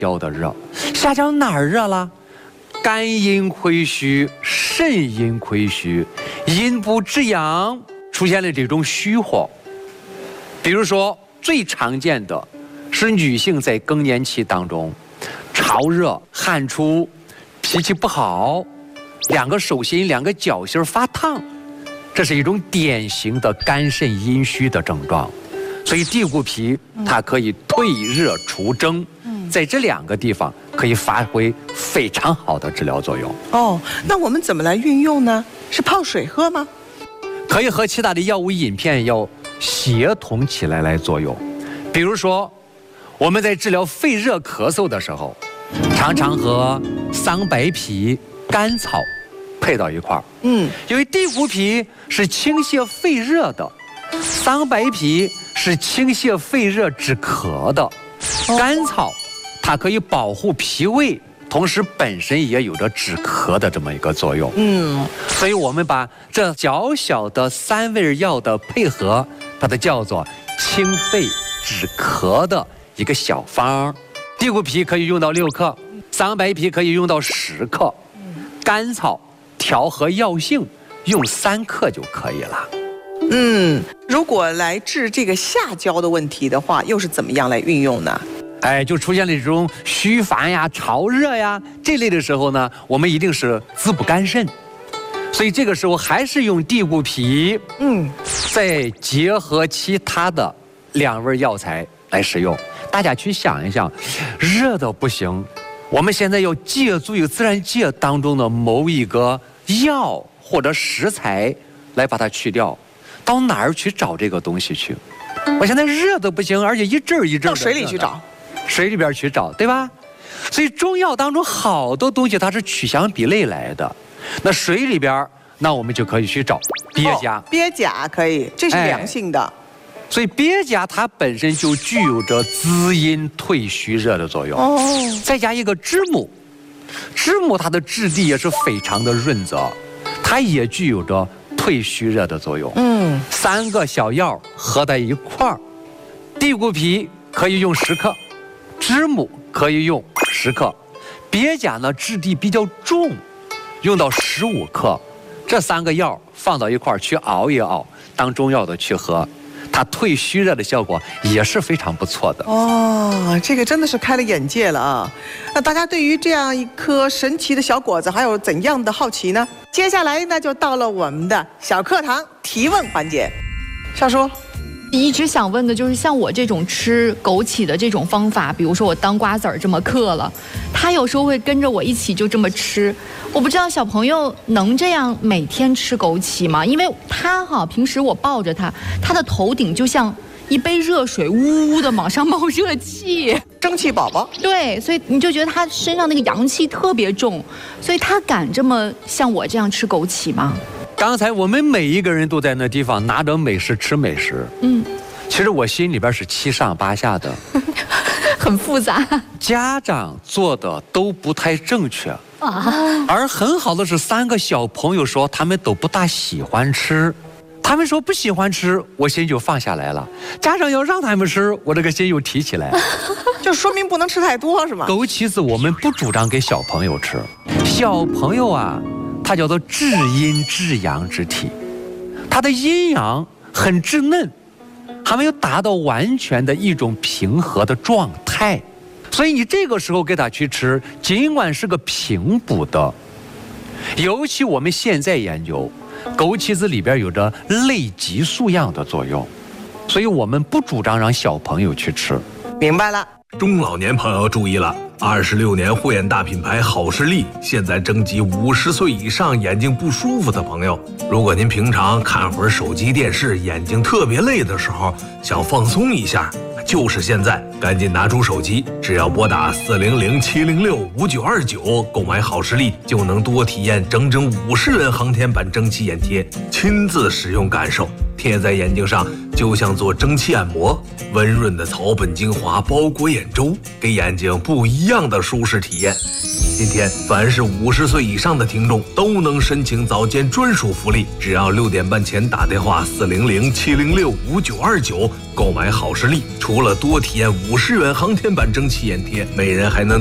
焦的热。下焦哪儿热了？肝阴亏虚，肾阴亏虚，阴不至阳，出现了这种虚火。比如说最常见的是女性在更年期当中潮热、汗出、脾气不好，两个手心、两个脚心发烫，这是一种典型的肝肾阴虚的症状。所以地骨皮它可以退热除蒸，在这两个地方可以发挥非常好的治疗作用。 哦，那我们怎么来运用呢？是泡水喝吗？ 可以和其他的药物饮片要协同起来作用。比如说我们在治疗肺热咳嗽的时候，常常和桑白皮、甘草配到一块儿。因为地骨皮是清泻肺热的，桑白皮是清泻肺热止咳的，甘草它可以保护脾胃，同时本身也有着止咳的这么一个作用。所以我们把这小小的3味药的配合，把它叫做清肺止咳的一个小方。地骨皮可以用到6克，桑白皮可以用到10克，甘草调和药性用3克就可以了。 如果来治这个下焦的问题的话，又是怎么样来运用呢？ 就出现了这种虚烦呀、潮热呀这类的时候呢，我们一定是滋补肝肾，所以这个时候还是用地骨皮，再结合其他的2味药材来使用。大家去想一想，热的不行，我们现在要借助于自然界当中的某一个药或者食材来把它去掉，到哪儿去找这个东西去？我现在热的不行，而且一阵儿一阵儿的， 到水里去找， 水里边去找，对吧？所以中药当中好多东西它是取香比类来的，那水里边，那我们就可以去找鳖甲。 鳖甲可以，这是凉性的。 所以鳖甲它本身就具有着滋阴退虚热的作用。再加一个知母，知母它的质地也是非常的润泽，它也具有着退虚热的作用。3个小药合在一块儿，地骨皮可以用10克，知母可以用10克，鳖甲呢质地比较重，用到15克。这3个药放到一块儿去熬一熬，当中药的去喝，它退虚热的效果也是非常不错的。 这个真的是开了眼界了啊！那大家对于这样一颗神奇的小果子还有怎样的好奇呢？接下来呢就到了我们的小课堂提问环节。少叔， 一直想问的就是像我这种吃枸杞的这种方法，比如说我当瓜子儿这么嗑了，他有时候会跟着我一起就这么吃，我不知道小朋友能这样每天吃枸杞吗？因为他平时我抱着他，他的头顶就像一杯热水，呜呜的往上冒热气， 蒸汽宝宝。 对，所以你就觉得他身上那个阳气特别重，所以他敢这么像我这样吃枸杞吗？ 刚才我们每一个人都在那地方拿着美食吃美食，其实我心里边是七上八下的， 很复杂。 家长做的都不太正确而很好的是3个小朋友说他们都不大喜欢吃，他们说不喜欢吃，我心就放下来了。家长要让他们吃，我这个心又提起来， 就说明不能吃太多，是吗？ 枸杞子我们不主张给小朋友吃，小朋友啊，它叫做至阴至阳之体，它的阴阳很稚嫩，还没有达到完全的一种平和的状态，所以你这个时候给他去吃，尽管是个平补的，尤其我们现在研究枸杞子里边有着类激素样的作用，所以我们不主张让小朋友去吃。 明白了。 中老年朋友注意了，26年护眼大品牌好视力现在征集50岁以上眼睛不舒服的朋友。如果您平常看会儿手机电视，眼睛特别累的时候，想放松一下，就是现在，赶紧拿出手机，只要拨打400-706-5929购买好视力，就能多体验整整50人航天版蒸汽眼贴，亲自使用感受，贴在眼睛上就像做蒸汽按摩，温润的草本精华包裹眼周，给眼睛不一样的舒适体验。 今天凡是50岁以上的听众都能申请早间专属福利，只要6点半前打电话400-706-5929购买好视力，除了多体验50元航天版蒸汽眼贴，每人还能